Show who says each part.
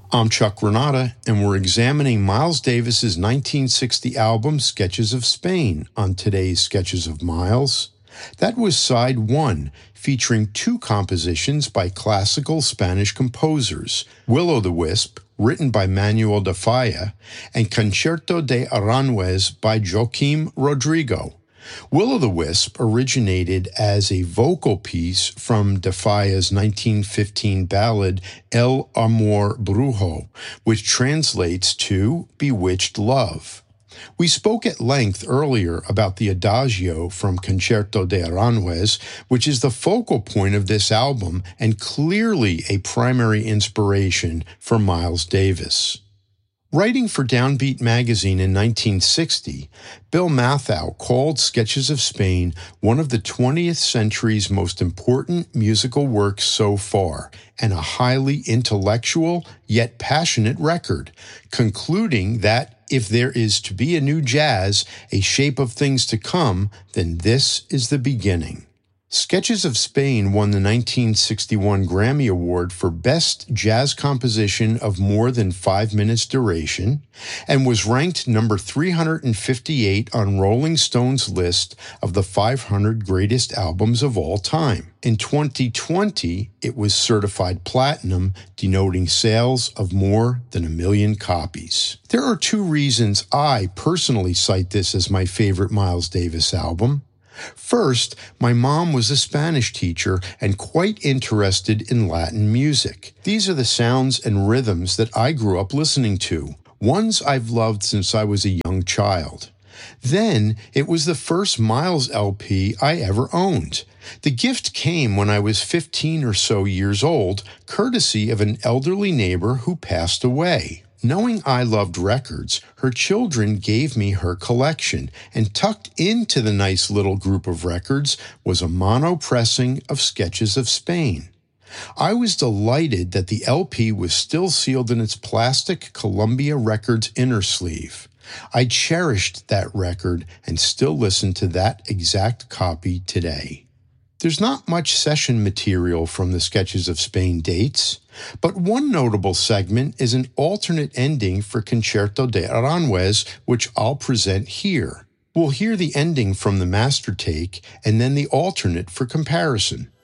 Speaker 1: I'm Chuck Renata, and we're examining Miles Davis's 1960 album Sketches of Spain on today's Sketches of Miles. That was side one, featuring two compositions by classical Spanish composers, Will-o'-the-Wisp, written by Manuel de Falla, and Concierto de Aranjuez by Joaquim Rodrigo. Will-o'-the-Wisp originated as a vocal piece from de Falla's 1915 ballad El Amor Brujo, which translates to Bewitched Love. We spoke at length earlier about the Adagio from Concierto de Aranjuez, which is the focal point of this album and clearly a primary inspiration for Miles Davis. Writing for Downbeat magazine in 1960, Bill Mathau called Sketches of Spain one of the 20th century's most important musical works so far, and a highly intellectual yet passionate record, concluding that if there is to be a new jazz, a shape of things to come, then this is the beginning. Sketches of Spain won the 1961 Grammy Award for Best Jazz Composition of More Than 5 Minutes Duration, and was ranked number 358 on Rolling Stone's list of the 500 greatest albums of all time. In 2020, it was certified platinum, denoting sales of more than 1 million copies. There are two reasons I personally cite this as my favorite Miles Davis album. First, my mom was a Spanish teacher and quite interested in Latin music. These are the sounds and rhythms that I grew up listening to, ones I've loved since I was a young child. Then, it was the first Miles LP I ever owned. The gift came when I was 15 or so years old, courtesy of an elderly neighbor who passed away. Knowing I loved records, her children gave me her collection, and tucked into the nice little group of records was a mono pressing of Sketches of Spain. I was delighted that the LP was still sealed in its plastic Columbia Records inner sleeve. I cherished that record and still listen to that exact copy today. There's not much session material from the Sketches of Spain dates, but one notable segment is an alternate ending for Concierto de Aranjuez, which I'll present here. We'll hear the ending from the master take and then the alternate for comparison.